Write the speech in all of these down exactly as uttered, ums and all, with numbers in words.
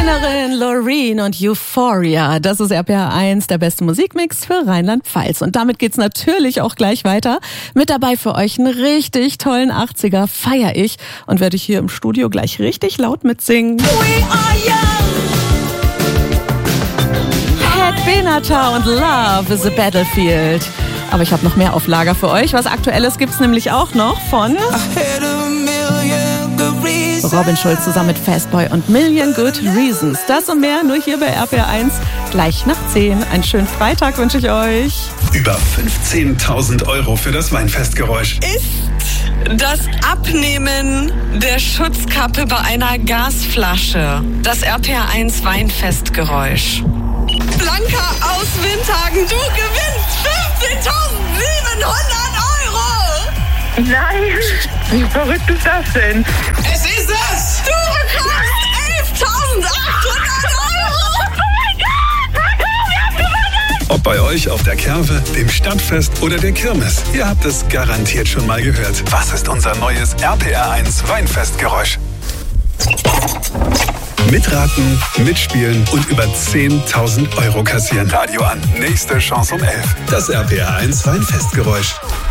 Sängerin Loreen und Euphoria. Das ist R P R eins, der beste Musikmix für Rheinland-Pfalz. Und damit geht's natürlich auch gleich weiter. Mit dabei für euch einen richtig tollen achtziger, feier ich. Und werde ich hier im Studio gleich richtig laut mitsingen. We are young! Pat Benatar und Love is a Battlefield. Aber ich habe noch mehr auf Lager für euch. Was Aktuelles gibt's nämlich auch noch von Robin Schulz zusammen mit Fastboy und Million Good Reasons. Das und mehr nur hier bei R P R eins. Gleich nach zehn. Einen schönen Freitag wünsche ich euch. Über fünfzehntausend Euro für das Weinfestgeräusch. Ist das Abnehmen der Schutzkappe bei einer Gasflasche das R P R eins Weinfestgeräusch. Blanca aus Windhagen, du gewinnst fünfzehntausendsiebenhundert Euro! Nein, wie verrückt ist das denn? Es ist es! Du bekommst elftausendachthundert Euro! Oh mein Gott! Wir haben gewonnen! Ob bei euch auf der Kerwe, dem Stadtfest oder der Kirmes, ihr habt es garantiert schon mal gehört. Was ist unser neues R P R eins Weinfestgeräusch? Mitraten, mitspielen und über zehntausend Euro kassieren. Radio an. Nächste Chance um elf. Das R P R eins Weinfestgeräusch.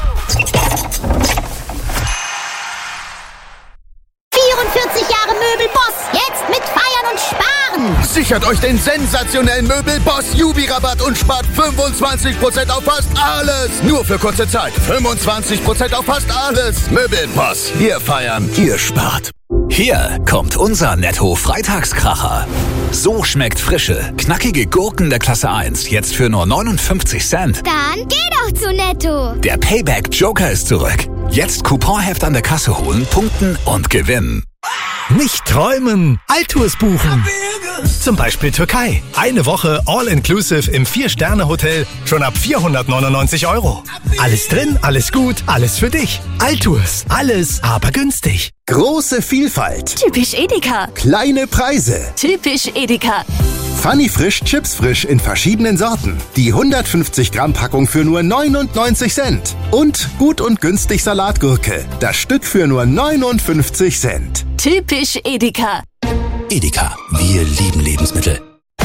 vierundvierzig Jahre Möbelboss. Jetzt mit Feiern und Sparen. Sichert euch den sensationellen Möbelboss Jubi-Rabatt und spart fünfundzwanzig Prozent auf fast alles. Nur für kurze Zeit. fünfundzwanzig Prozent auf fast alles. Möbelboss. Wir feiern, ihr spart. Hier kommt unser Netto-Freitagskracher. So schmeckt frische, knackige Gurken der Klasse eins jetzt für nur neunundfünfzig Cent. Dann geh doch zu Netto. Der Payback-Joker ist zurück. Jetzt Couponheft an der Kasse holen, punkten und gewinnen. Nicht träumen, Altours buchen. Zum Beispiel Türkei. Eine Woche All-Inclusive im vier-Sterne-Hotel schon ab vierhundertneunundneunzig Euro. Alles drin, alles gut, alles für dich. Altours, alles aber günstig. Große Vielfalt. Typisch Edeka. Kleine Preise. Typisch Edeka. Funny Frisch Chips Frisch in verschiedenen Sorten. Die hundertfünfzig Gramm Packung für nur neunundneunzig Cent. Und gut und günstig Salatgurke. Das Stück für nur neunundfünfzig Cent. Typisch Edeka. Edeka, wir lieben Lebensmittel.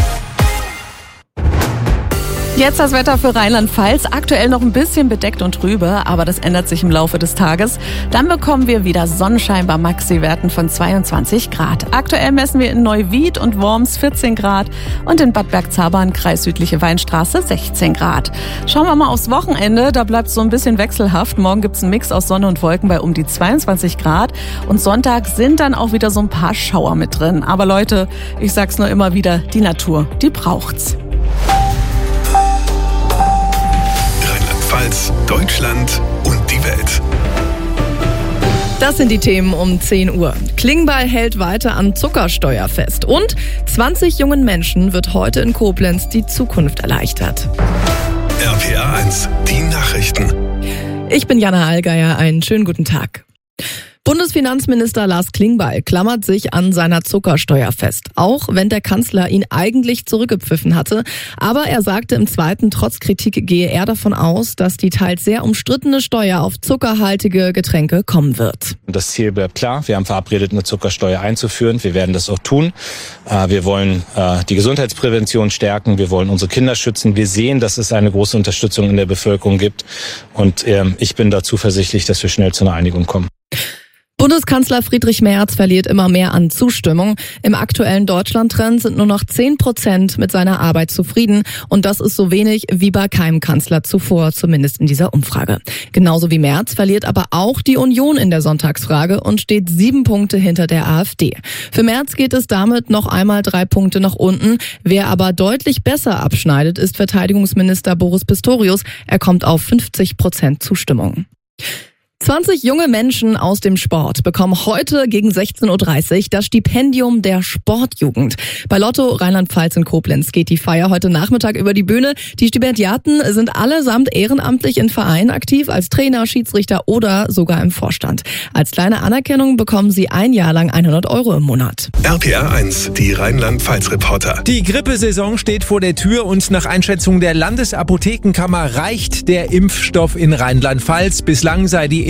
Jetzt das Wetter für Rheinland-Pfalz. Aktuell noch ein bisschen bedeckt und trübe, aber das ändert sich im Laufe des Tages. Dann bekommen wir wieder Sonnenschein bei Maxi-Werten von zweiundzwanzig Grad. Aktuell messen wir in Neuwied und Worms vierzehn Grad und in Bad Bergzabern, Kreis Südliche Weinstraße, sechzehn Grad. Schauen wir mal aufs Wochenende, da bleibt es so ein bisschen wechselhaft. Morgen gibt's einen Mix aus Sonne und Wolken bei um die zweiundzwanzig Grad und Sonntag sind dann auch wieder so ein paar Schauer mit drin. Aber Leute, ich sag's nur immer wieder, die Natur, die braucht's. Rheinland-Pfalz, Deutschland und die Welt. Das sind die Themen um zehn Uhr. Klingbeil hält weiter an Zuckersteuer fest. Und zwanzig jungen Menschen wird heute in Koblenz die Zukunft erleichtert. R P R eins, die Nachrichten. Ich bin Jana Allgeier, einen schönen guten Tag. Bundesfinanzminister Lars Klingbeil klammert sich an seiner Zuckersteuer fest, auch wenn der Kanzler ihn eigentlich zurückgepfiffen hatte. Aber er sagte im zweiten, trotz Kritik gehe er davon aus, dass die teils sehr umstrittene Steuer auf zuckerhaltige Getränke kommen wird. Das Ziel bleibt klar. Wir haben verabredet, eine Zuckersteuer einzuführen. Wir werden das auch tun. Wir wollen die Gesundheitsprävention stärken. Wir wollen unsere Kinder schützen. Wir sehen, dass es eine große Unterstützung in der Bevölkerung gibt. Und ich bin da zuversichtlich, dass wir schnell zu einer Einigung kommen. Bundeskanzler Friedrich Merz verliert immer mehr an Zustimmung. Im aktuellen Deutschland-Trend sind nur noch zehn Prozent mit seiner Arbeit zufrieden. Und das ist so wenig wie bei keinem Kanzler zuvor, zumindest in dieser Umfrage. Genauso wie Merz verliert aber auch die Union in der Sonntagsfrage und steht sieben Punkte hinter der AfD. Für Merz geht es damit noch einmal drei Punkte nach unten. Wer aber deutlich besser abschneidet, ist Verteidigungsminister Boris Pistorius. Er kommt auf fünfzig Prozent Zustimmung. zwanzig junge Menschen aus dem Sport bekommen heute gegen sechzehn Uhr dreißig das Stipendium der Sportjugend. Bei Lotto Rheinland-Pfalz in Koblenz geht die Feier heute Nachmittag über die Bühne. Die Stipendiaten sind allesamt ehrenamtlich in Vereinen aktiv, als Trainer, Schiedsrichter oder sogar im Vorstand. Als kleine Anerkennung bekommen sie ein Jahr lang hundert Euro im Monat. R P R eins, die Rheinland-Pfalz-Reporter. Die Grippesaison steht vor der Tür und nach Einschätzung der Landesapothekenkammer reicht der Impfstoff in Rheinland-Pfalz. Bislang sei die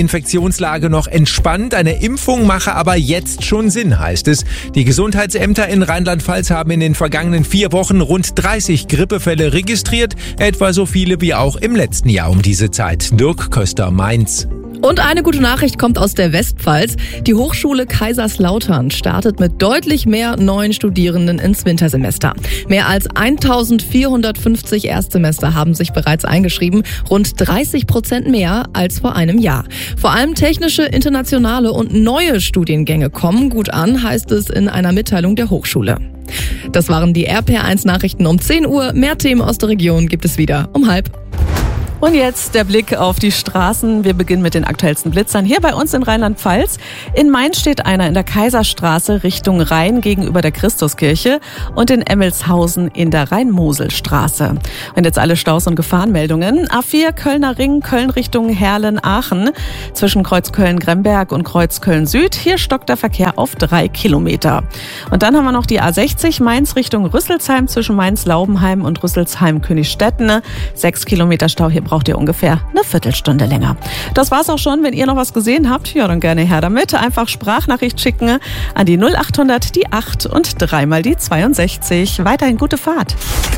Infektionslage noch entspannt. Eine Impfung mache aber jetzt schon Sinn, heißt es. Die Gesundheitsämter in Rheinland-Pfalz haben in den vergangenen vier Wochen rund dreißig Grippefälle registriert. Etwa so viele wie auch im letzten Jahr um diese Zeit. Dirk Köster, Mainz. Und eine gute Nachricht kommt aus der Westpfalz. Die Hochschule Kaiserslautern startet mit deutlich mehr neuen Studierenden ins Wintersemester. Mehr als eintausendvierhundertfünfzig Erstsemester haben sich bereits eingeschrieben, rund dreißig Prozent mehr als vor einem Jahr. Vor allem technische, internationale und neue Studiengänge kommen gut an, heißt es in einer Mitteilung der Hochschule. Das waren die R P R eins Nachrichten um zehn Uhr. Mehr Themen aus der Region gibt es wieder um halb. Und jetzt der Blick auf die Straßen. Wir beginnen mit den aktuellsten Blitzern hier bei uns in Rheinland-Pfalz. In Mainz steht einer in der Kaiserstraße Richtung Rhein gegenüber der Christuskirche und in Emmelshausen in der Rhein-Mosel-Straße. Und jetzt alle Staus und Gefahrenmeldungen. A vier Kölner Ring, Köln Richtung Herlen-Aachen. Zwischen Kreuz Köln-Gremberg und Kreuz Köln-Süd. Hier stockt der Verkehr auf drei Kilometer. Und dann haben wir noch die A sechzig Mainz Richtung Rüsselsheim zwischen Mainz-Laubenheim und Rüsselsheim-Königstetten. Sechs Kilometer Stau hier braucht ihr ungefähr eine Viertelstunde länger. Das war's auch schon. Wenn ihr noch was gesehen habt, ja, dann gerne her damit. Einfach Sprachnachricht schicken an die null achthundert, die acht und dreimal die zweiundsechzig. Weiterhin gute Fahrt.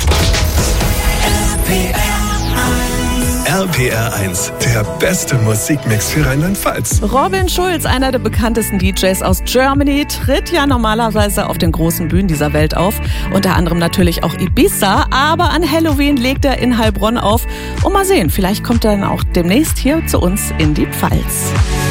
R P R eins, der beste Musikmix für Rheinland-Pfalz. Robin Schulz, einer der bekanntesten D Js aus Germany, tritt ja normalerweise auf den großen Bühnen dieser Welt auf. Unter anderem natürlich auch Ibiza, aber an Halloween legt er in Heilbronn auf. Und mal sehen, vielleicht kommt er dann auch demnächst hier zu uns in die Pfalz.